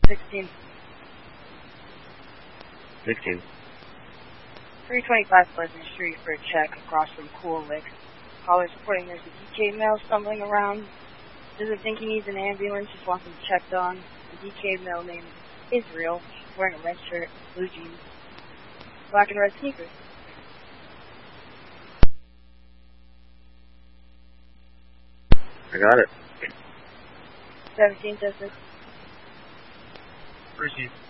16. 16. 325 Pleasant Street for a check across from Cool Lick. Caller's reporting there's a DK male stumbling around. Doesn't think he needs an ambulance, just wants him checked on. The DK male named Israel, wearing a red shirt, blue jeans, black and red sneakers. I got it. 17 Justice. Received.